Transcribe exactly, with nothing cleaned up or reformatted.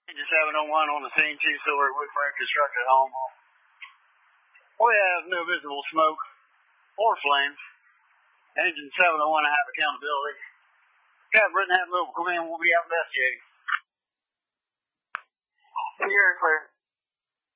Engine seven oh one on the scene, two-story wood frame constructed home. We have no visible smoke or flames. Engine seven oh one, I have accountability. Captain Britton, have mobile command, we'll be out investigating. You're clear.